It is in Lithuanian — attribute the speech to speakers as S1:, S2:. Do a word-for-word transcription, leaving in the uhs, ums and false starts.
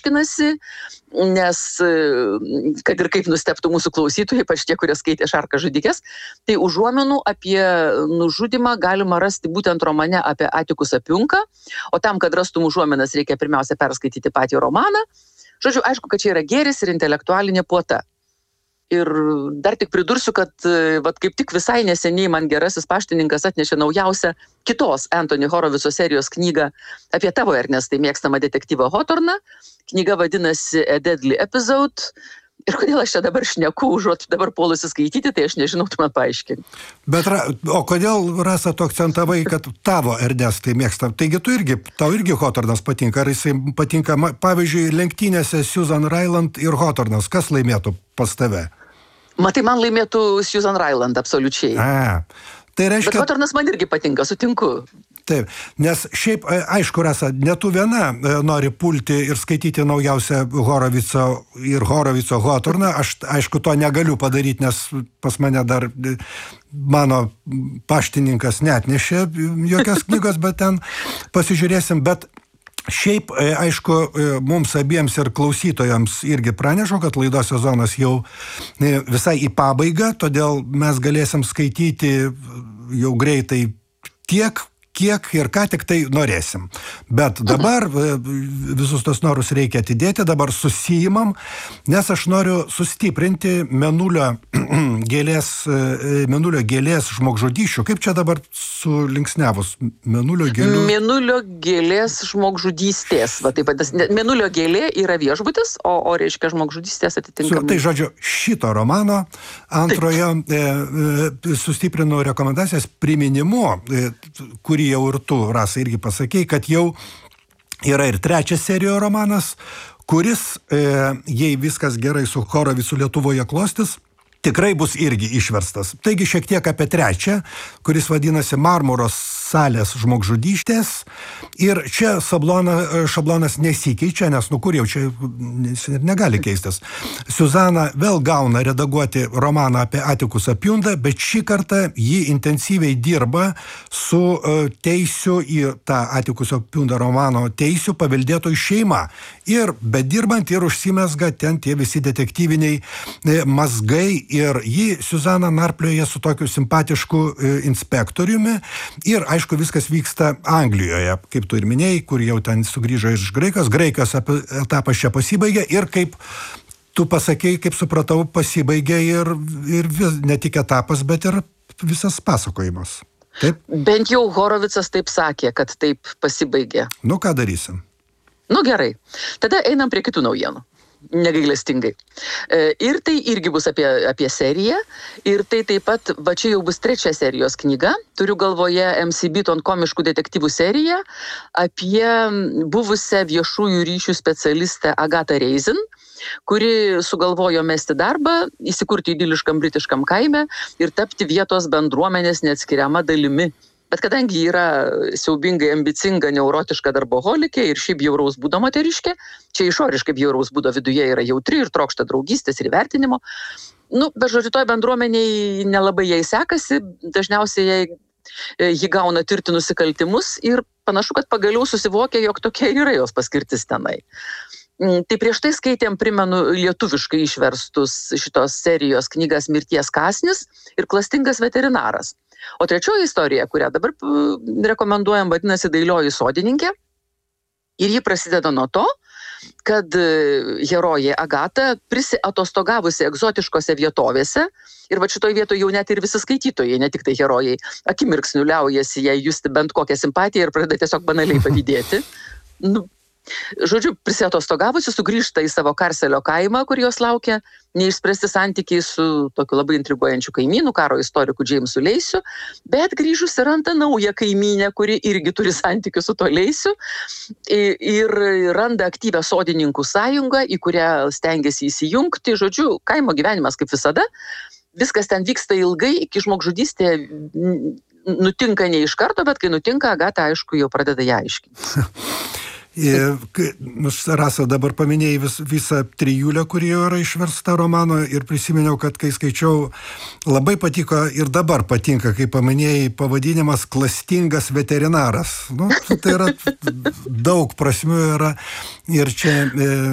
S1: aiškinasi, nes kad ir kaip nustebtų mūsų klausytojai, ypač tie, kurie skaitė Šarką žudikes, tai užuominų apie nužudymą galima rasti būtent romane apie Atikusą Piunką, o tam, kad rastum užuominas, reikia pirmiausia perskaityti patį romaną. Žodžiu, aišku, kad čia yra gėris ir intelektualinė puota. Ir dar tik pridursiu, kad vat, kaip tik visai neseniai man gerasis paštininkas atnešė naujausią kitos Anthony Horovico serijos knygą apie tavo, Ernestai, mėgstamą detektyvą Hawthorną. Knyga vadinasi A Deadly Episode. Ir kodėl aš čia dabar šneku, užuot dabar puolusi skaityti, tai aš nežinau, tu man paaiškini.
S2: Bet, o kodėl, Rasa, tu akcentavai, kad tavo, Ernestai, mėgsta? Taigi tu irgi, tau irgi Hawthornas patinka, ar jisai patinka, pavyzdžiui, lenktynėse Susan Ryland ir Hawthornas, kas laimėtų pas tave?
S1: Matai, man laimėtų Susan Ryland, absoliučiai.
S2: A, tai reiškia...
S1: Bet Hawthornas man irgi patinka, sutinku.
S2: Taip, nes šiaip, aišku, Rasa, ne tu viena nori pulti ir skaityti naujausią Horovico ir Horovico Hawthorną. Aš, aišku, to negaliu padaryti, nes pas mane dar mano paštininkas neatnešė jokios knygos, bet ten pasižiūrėsim, bet šiaip, aišku, mums abiems ir klausytojams irgi pranešu, kad laidos sezonas jau visai į pabaigą, todėl mes galėsim skaityti jau greitai tiek, kiek ir ką tik tai norėsim. Bet dabar visus tos norus reikia atidėti, dabar susijimam, nes aš noriu sustiprinti Mėnulio gėlės, Mėnulio gėlės žmogžudysčių. Kaip čia dabar sulinksniavus? Mėnulio gėlių...
S1: Mėnulio gėlės žmogžudystės. Va, taip, Mėnulio gėlė yra viešbutis, o, o reiškia žmogžudystės atitinkamai.
S2: Tai žodžiu, šito romano antrojo e, e, sustiprinu rekomendacijas priminimu, e, kurį jau ir tu, Rasa, irgi pasakei, kad jau yra ir trečias serijo romanas, kuris, e, jei viskas gerai su Horovicu Lietuvoje klostis, tikrai bus irgi išverstas. Taigi šiek tiek apie trečią, kuris vadinasi Marmuros salės žmogžudystės. Ir čia sablona, šablonas nesikeičia, nes nu kur jau čia negali keistis. Suzana vėl gauna redaguoti romaną apie Atikusą Piundą, bet šį kartą ji intensyviai dirba su teisių į tą Atikusą Piundą romano teisių paveldėtojų šeima. Ir bedirbant ir užsimesga ten tie visi detektyviniai mazgai. Ir jį Suzana narplioja su tokiu simpatišku inspektoriumi. Ir, aišku, viskas vyksta Anglijoje, kaip tu ir minėjai, kur jau ten sugrįžo iš Graikijos. Graikijos etapas čia pasibaigė ir kaip tu pasakei, kaip supratau, pasibaigė ir, ir vis, ne tik etapas, bet ir visas pasakojimas. Taip?
S1: Bent jau Horovicas taip sakė, kad taip pasibaigė.
S2: Nu, ką darysim?
S1: Nu, gerai. Tada einam prie kitų naujienų. Negailestingai. Ir tai irgi bus apie, apie seriją. Ir tai taip pat, va čia jau bus trečia serijos knyga. Turiu galvoje M C Beaton komiškų detektyvų seriją apie buvusią viešųjų ryšių specialistę Agatą Raisin, kuri sugalvojo mesti darbą, įsikurti idiliškam britiškam kaime ir tapti vietos bendruomenės neatskiriama dalimi. Bet kadangi yra siaubingai ambicinga, neurotiška darboholikė ir šiaip bjauraus būdo moteriškė, čia išoriškai bjauraus būdo viduje yra jautri ir trokšta draugystės ir įvertinimo, nu, bet žodžiu, toj bendruomeniai nelabai jai sekasi, dažniausiai jai ji gauna tirti nusikaltimus ir panašu, kad pagaliau susivokia, jog tokia yra jos paskirtis tenai. Tai prieš tai skaitėm, primenu, lietuviškai išverstus šitos serijos knygas Mirties kąsnis ir Klastingas veterinaras. O trečioji istorija, kurią dabar rekomenduojam, vadinasi Dailioji sodininkė. Ir ji prasideda nuo to, kad herojė Agata prisiatostogavusi egzotiškose vietovėse, ir va šitoj vietoje jau net ir visi skaitytojai, ne tik tai herojai, akimirksniu liaujasi jai justi bent kokią simpatiją ir pradeda tiesiog banaliai pavydėti. Nu, žodžiu, prisiatostogavusi sugrįžta į savo Karselio kaimą, kur jos laukia neišspręsti santykiai su tokiu labai intriguojančiu kaimynu, karo istoriku Jamesu Leisiu, bet grįžusi randa naują kaimynę, kuri irgi turi santykių su to Leisiu ir randa aktyvią sodininkų sąjungą, į kurią stengiasi įsijungti. Žodžiu, kaimo gyvenimas kaip visada. Viskas ten vyksta ilgai, iki žmogžudystė nutinka ne iš karto, bet kai nutinka, Agata, aišku, jau pradeda ją aiškinti.
S2: Rasa, dabar paminėjai vis, visą trijulę, kuri yra išversta romano ir prisiminiau, kad kai skaičiau, labai patiko ir dabar patinka, kai paminėjai pavadinimas Klastingas veterinaras. Nu, tai yra daug prasmių yra ir čia... E,